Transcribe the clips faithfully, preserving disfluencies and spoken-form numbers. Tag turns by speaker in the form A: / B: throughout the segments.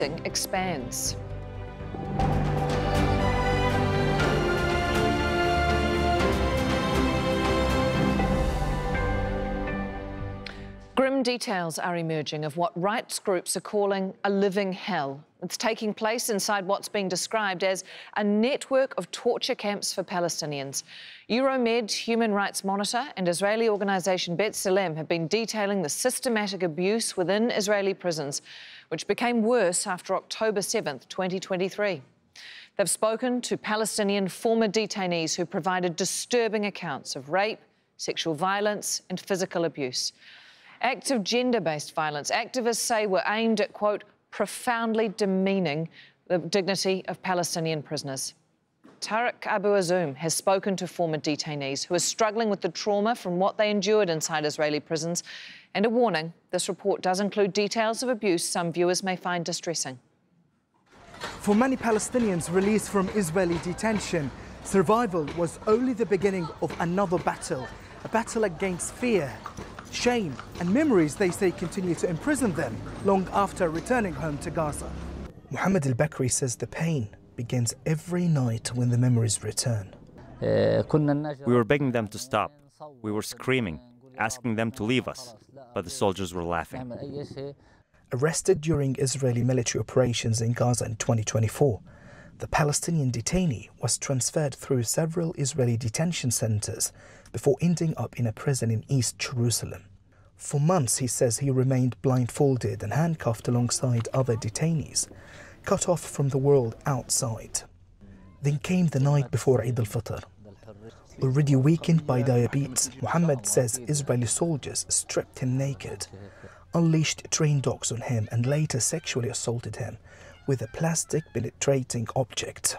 A: expands. Grim details are emerging of what rights groups are calling a living hell. It's taking place inside what's being described as a network of torture camps for Palestinians. Euromed Human Rights Monitor and Israeli organisation B'Tselem have been detailing the systematic abuse within Israeli prisons, which became worse after October seventh, twenty twenty-three. They've spoken to Palestinian former detainees who provided disturbing accounts of rape, sexual violence and physical abuse. Acts of gender-based violence, activists say, were aimed at, quote, profoundly demeaning the dignity of Palestinian prisoners. Tariq Abu Azoum has spoken to former detainees who are struggling with the trauma from what they endured inside Israeli prisons. And a warning, this report does include details of abuse some viewers may find distressing.
B: For many Palestinians released from Israeli detention, survival was only the beginning of another battle, a battle against fear, shame and memories they say continue to imprison them long after returning home to Gaza. Mohammed al-Bakri says the pain begins every night when the memories return.
C: We were begging them to stop. We were screaming, asking them to leave us, but the soldiers were laughing.
B: Arrested during Israeli military operations in Gaza in twenty twenty-four, the Palestinian detainee was transferred through several Israeli detention centers before ending up in a prison in East Jerusalem. For months, he says he remained blindfolded and handcuffed alongside other detainees, cut off from the world outside. Then came the night before Eid al-Fitr. Already weakened by diabetes, Mohammed says Israeli soldiers stripped him naked, unleashed trained dogs on him and later sexually assaulted him with a plastic penetrating object.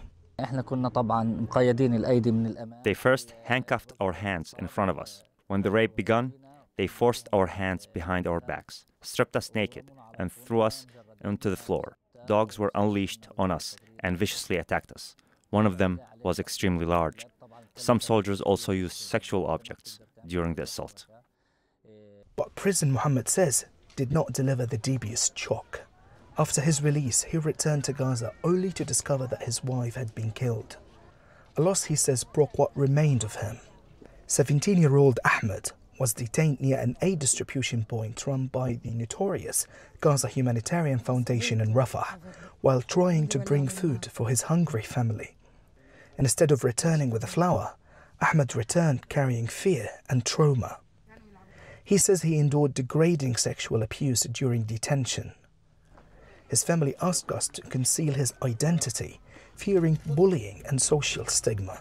C: They first handcuffed our hands in front of us. When the rape began, they forced our hands behind our backs, stripped us naked, and threw us onto the floor. Dogs were unleashed on us and viciously attacked us. One of them was extremely large. Some soldiers also used sexual objects during the assault.
B: But prison, Mohammed says, did not deliver the deepest shock. After his release, he returned to Gaza only to discover that his wife had been killed. A loss, he says, broke what remained of him. seventeen-year-old Ahmed was detained near an aid distribution point run by the notorious Gaza Humanitarian Foundation in Rafah while trying to bring food for his hungry family. And instead of returning with a flower, Ahmed returned carrying fear and trauma. He says he endured degrading sexual abuse during detention. His family asked us to conceal his identity, fearing bullying and social stigma.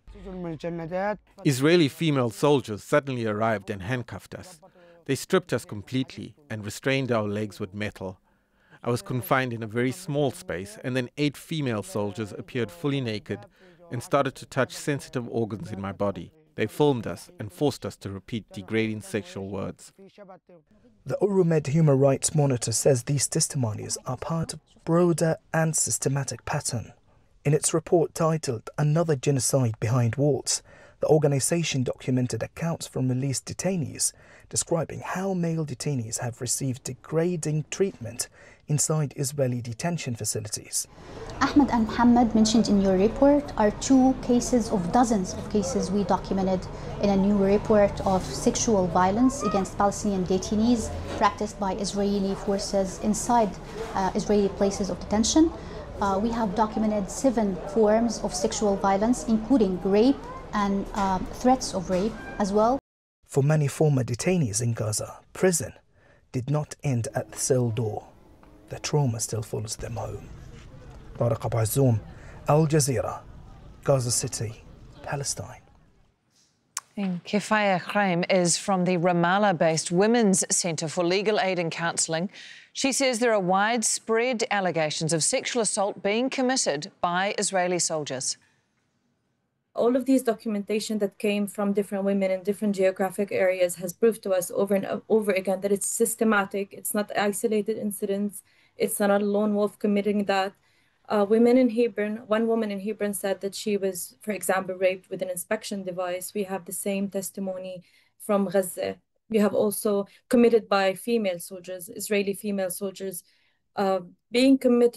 D: Israeli female soldiers suddenly arrived and handcuffed us. They stripped us completely and restrained our legs with metal. I was confined in a very small space, and then eight female soldiers appeared fully naked and started to touch sensitive organs in my body. They filmed us and forced us to repeat degrading sexual words.
B: The Euromed Human Rights Monitor says these testimonies are part of a broader and systematic pattern. In its report titled Another Genocide Behind Walls, the organization documented accounts from released detainees describing how male detainees have received degrading treatment inside Israeli detention facilities.
E: Ahmed and Mohammed, mentioned in your report, are two cases of dozens of cases we documented in a new report of sexual violence against Palestinian detainees practiced by Israeli forces inside uh, Israeli places of detention. Uh, we have documented seven forms of sexual violence, including rape and uh, threats of rape as well.
B: For many former detainees in Gaza, prison did not end at the cell door. The trauma still follows them home. Tariq Abu Azoum, Al Jazeera, Gaza City, Palestine.
A: And Kifaya Khaim is from the Ramallah-based Women's Centre for Legal Aid and Counselling. She says there are widespread allegations of sexual assault being committed by Israeli soldiers.
F: All of these documentation that came from different women in different geographic areas has proved to us over and over again that it's systematic, it's not isolated incidents, it's not a lone wolf committing that. Uh, women in Hebron, one woman in Hebron said that she was, for example, raped with an inspection device. We have the same testimony from Gaza. We have also committed by female soldiers, Israeli female soldiers, uh, being committed